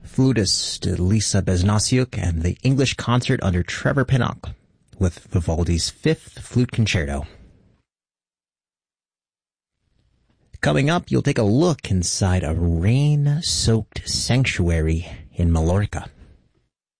flutist Lisa Besnasiuk and the English Concert under Trevor Pinnock with Vivaldi's Fifth Flute Concerto. Coming up, you'll take a look inside a rain-soaked sanctuary in Mallorca.